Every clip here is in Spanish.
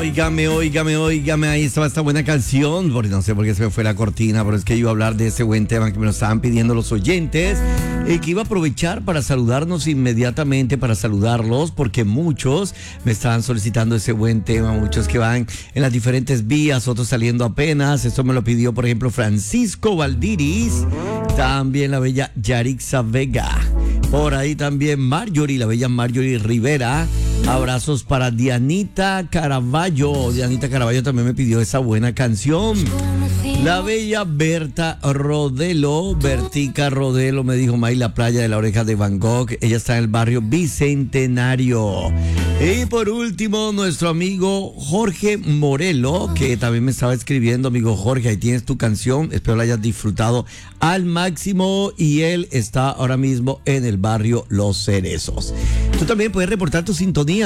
Óigame, ahí estaba esta buena canción, porque no sé por qué se me fue la cortina, pero es que iba a hablar de ese buen tema que me lo estaban pidiendo los oyentes, que iba a aprovechar para saludarnos inmediatamente, para saludarlos, porque muchos me estaban solicitando ese buen tema, muchos que van en las diferentes vías, otros saliendo apenas. Esto me lo pidió, por ejemplo, Francisco Valdiris, también la bella Yarixa Vega, por ahí también Marjorie, la bella Marjorie Rivera. Abrazos para Dianita Caraballo. Dianita Caraballo también me pidió esa buena canción. La bella Berta Rodelo, Bertica Rodelo, me dijo: May, la playa de la Oreja de Van Gogh. Ella está en el barrio Bicentenario. Y por último, nuestro amigo Jorge Morelo, que también me estaba escribiendo. Amigo Jorge, ahí tienes tu canción. Espero la hayas disfrutado al máximo. Y él está ahora mismo en el barrio Los Cerezos. Tú también puedes reportar tu sintonía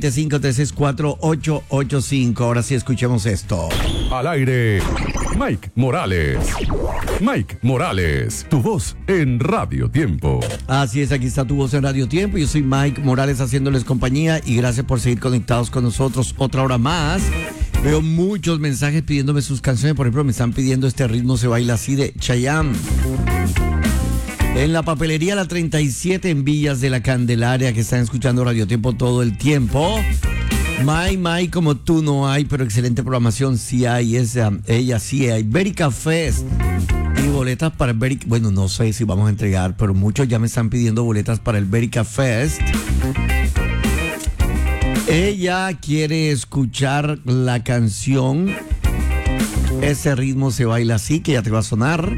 325-364-885. Ahora sí, escuchemos esto. Al aire, Mike Morales. Mike Morales, tu voz en Radio Tiempo. Así es, aquí está tu voz en Radio Tiempo. Yo soy Mike Morales haciéndoles compañía y gracias por seguir conectados con nosotros otra hora más. Veo muchos mensajes pidiéndome sus canciones. Por ejemplo, me están pidiendo Este ritmo se baila así de Chayanne. En la papelería La 37 en Villas de la Candelaria, que están escuchando Radio Tiempo todo el tiempo. May, como tú no hay, pero excelente programación sí hay, ella sí hay. Berica Fest y boletas para el Berica. Bueno, no sé si vamos a entregar, pero muchos ya me están pidiendo boletas para el Berica Fest. Ella quiere escuchar la canción Ese ritmo se baila así, que ya te va a sonar.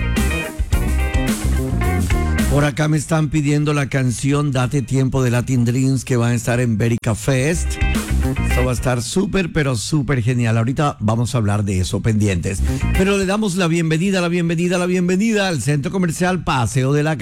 Por acá me están pidiendo la canción Date Tiempo de Latin Dreams, que va a estar en Berica Fest. Esto va a estar súper, pero súper genial. Ahorita vamos a hablar de eso, pendientes. Pero le damos la bienvenida al Centro Comercial Paseo de la